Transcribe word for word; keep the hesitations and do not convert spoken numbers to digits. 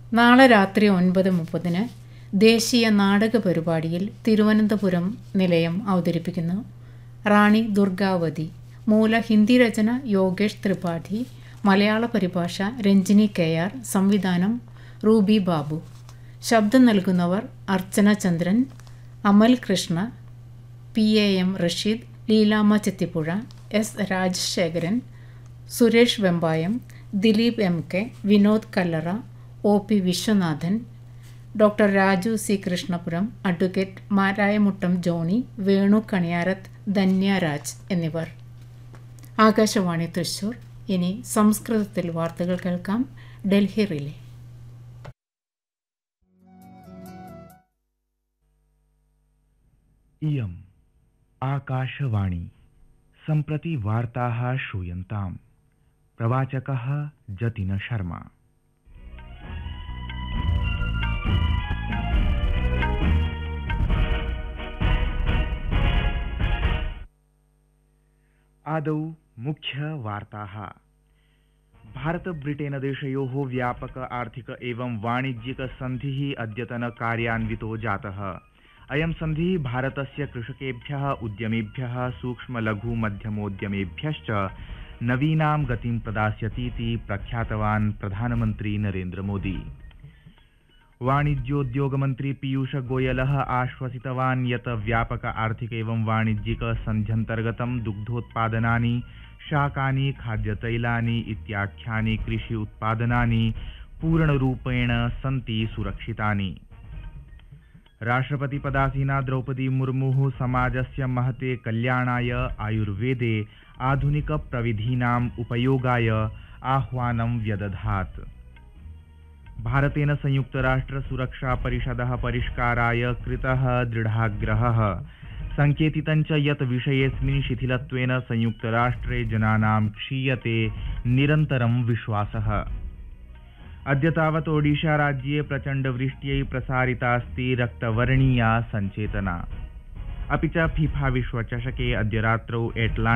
നാളെ രാത്രി ഒൻപത് മുപ്പതിന് ദേശീയ നാടക പരിപാടിയിൽ തിരുവനന്തപുരം നിലയം അവതരിപ്പിക്കുന്നു റാണി ദുർഗാവതി. മൂല ഹിന്ദി രചന യോഗേഷ് ത്രിപാഠി, മലയാള പരിഭാഷ രഞ്ജിനി കെ ആർ, സംവിധാനം റൂബി ബാബു. ശബ്ദം നൽകുന്നവർ അർച്ചന ചന്ദ്രൻ, അമൽ Krishna, P A M Rasheed, Leelamma Chethipuzha, S Rajasekharan, Suresh Vembayam, Dileep M K, Vinod Kallara, O P Viswanathan, doctor Raju C Krishnapuram, advocate Marayamuttam Johnny, Venu കണിയാരത്ത്, Dhanyaraj എന്നിവർ. ആകാശവാണി തൃശൂർ. ഇനി സംസ്കൃതത്തിൽ വാർത്തകൾ കേൾക്കാം. ഡൽഹി റിലേ. इयम् आकाशवाणी. सम्प्रति वार्ताः श्रूयन्ताम्. प्रवाचकः जतिन शर्मा. आदौ मुख्य वार्ताः. भारत ब्रिटेन देशयोः व्यापक आर्थिक एवं वाणिज्यिक सन्धिः अद्यतन कार्यान्वितो जातः. अयं सन्धिः भारतस्य कृषकेभ्यः, उद्यमेभ्यः, सूक्ष्म लघु मध्यमोद्यमेभ्यश्च नवीनां गतिं प्रदास्यतीति प्रख्यातवान् प्रधानमन्त्री नरेन्द्र मोदी. वाणिज्योद्योगमन्त्री पीयूष गोयलः आश्वसितवान् यत् व्यापक आर्थिक एवं वाणिज्यिक सन्ध्यन्तर्गतं दुग्धोत्पादनानि, शाकानि, खाद्यतैलानि इत्याख्यानि कृषि उत्पादनानि पूर्णरूपेण सन्ति सुरक्षितानि. राष्ट्रपतिपदासीना द्रौपदी मुर्मुः समाजस्य महते कल्याणाय आयुर्वेदे आधुनिक प्रविधीनाम् उपयोगाय आह्वानं व्यदधात्. भारतेन संयुक्तराष्ट्र सुरक्षा परिषदः परिष्काराय कृतः दृढाग्रहः. संकेतितञ्च यत् विषयेऽस्मिन् शिथिलत्वेन संयुक्तराष्ट्रे जनानां क्षीयते निरन्तरं विश्वासः. अद्य तावत् ओडिशा राज्ये प्रचण्डवृष्ट्यै प्रसारितास्ति रक्तवर्णीया सञ्चेतना. अपि च फीफा विश्वचषके अद्य रात्रौ एट्लाण्टा